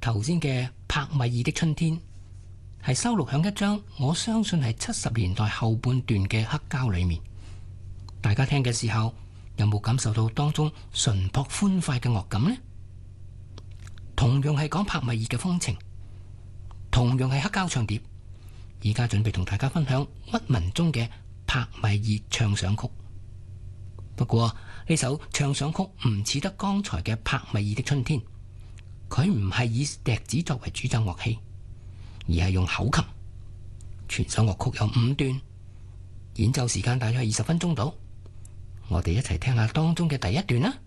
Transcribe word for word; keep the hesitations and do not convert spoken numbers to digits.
頭先嘅帕米爾的春天係收錄響一張我相信係七十年代後半段嘅黑膠裏面。大家聽嘅時候有冇感受到當中淳樸歡快嘅樂感呢？同樣係講帕米爾嘅風情，同樣係黑膠唱碟。而家準備同大家分享鬱文中嘅帕米爾暢想曲。不過呢首暢想曲唔似得剛才嘅帕米爾的春天，佢唔係以笛子作為主奏樂器，而係用口琴。全首樂曲有五段，演奏時間大約係二十分鐘度。我哋一齊聽下當中嘅第一段啦。